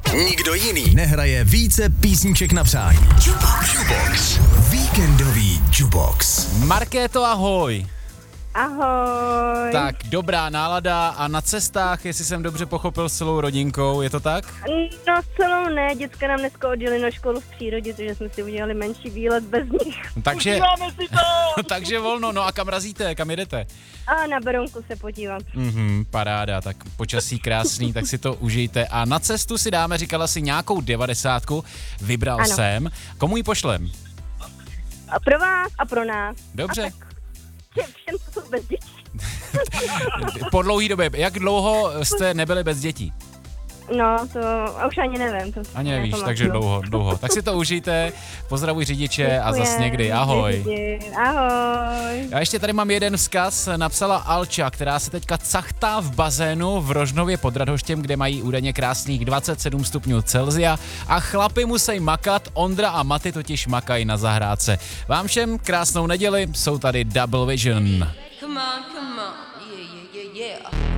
Nikdo jiný nehraje více písniček na přání. Jukebox. Víkendový Jukebox. Markéto, ahoj. Ahoj. Tak, dobrá nálada a na cestách, jestli jsem dobře pochopil, s celou rodinkou, je to tak? No celou ne, děcka nám dneska odjeli na školu v přírodě, takže jsme si udělali menší výlet bez nich. Takže, takže volno, no a kam razíte, kam jedete? A na Berounku se podívám. Paráda, tak počasí krásný, tak si to užijte. A na cestu si dáme, říkala si nějakou 90, vybral jsem. Komu ji pošlem? A pro vás a pro nás. Dobře. A tak všem, co jsou bez dětí. Po dlouhý době, jak dlouho jste nebyli bez dětí? No, to už ani nevím. To Ani nevíš, takže dlouho. Tak si to užijte, pozdravuj řidiče a zas někdy, ahoj. Ahoj. Já ještě tady mám jeden vzkaz, napsala Alča, která se teďka cachtá v bazénu v Rožnově pod Radhoštěm, kde mají údajně krásných 27 stupňů Celsia a chlapi musí makat, Ondra a Maty totiž makají na zahrádce. Vám všem krásnou neděli, jsou tady Double Vision. Come on, yeah.